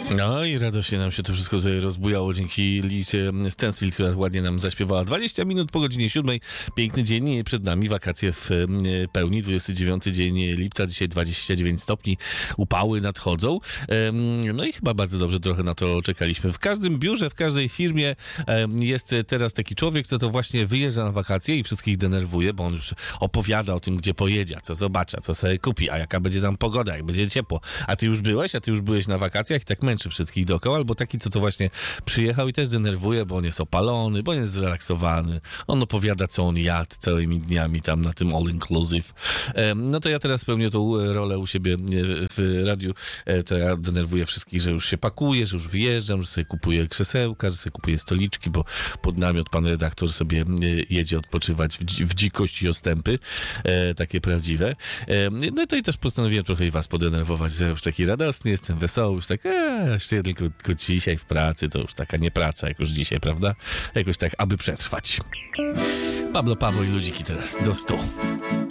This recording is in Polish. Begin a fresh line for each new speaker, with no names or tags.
No i radośnie nam się to wszystko tutaj rozbujało dzięki Lisie Stansfield, która ładnie nam zaśpiewała. 20 minut po godzinie 7. Piękny dzień, przed nami wakacje w pełni. 29 dzień lipca, dzisiaj 29 stopni, upały nadchodzą. No i chyba bardzo dobrze trochę na to czekaliśmy. W każdym biurze, w każdej firmie jest teraz taki człowiek, co to właśnie wyjeżdża na wakacje i wszystkich denerwuje, bo on już opowiada o tym, gdzie pojedzie, co zobaczy, co sobie kupi, a jaka będzie tam pogoda, jak będzie ciepło. A ty już byłeś na wakacjach i tak męczy wszystkich dookoła, albo taki, co to właśnie przyjechał i też denerwuje, bo on jest opalony, bo on jest zrelaksowany. On opowiada, co on jadł całymi dniami tam na tym all inclusive. No to ja teraz spełnię tą rolę u siebie w radiu. To ja denerwuję wszystkich, że już się pakuję, że już wyjeżdżam, że sobie kupuję krzesełka, że sobie kupuję stoliczki, bo pod namiot pan redaktor sobie jedzie odpoczywać w dzikość i ostępy, takie prawdziwe. No to i też postanowiłem trochę i was podenerwować, że już taki radosny jestem, wesoły, już tak jeszcze tylko dzisiaj w pracy, to już taka nie praca jak już dzisiaj, prawda? Jakoś tak, aby przetrwać. Pablo Paweł i ludziki teraz do 100.